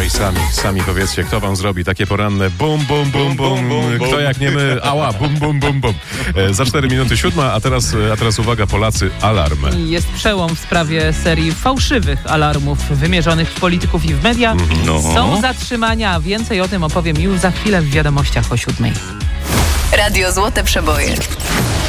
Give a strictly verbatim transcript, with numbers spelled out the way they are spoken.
Ej, sami, sami powiedzcie, kto wam zrobi takie poranne bum, bum, bum, bum, kto jak nie my, ała, bum, bum, bum, bum. E, za cztery minuty siódma, a teraz, a teraz uwaga, Polacy, alarm. Jest przełom w sprawie serii fałszywych alarmów wymierzonych w polityków i w media. No. Są zatrzymania, a więcej o tym opowiem już za chwilę w wiadomościach o siódmej. Radio Złote Przeboje.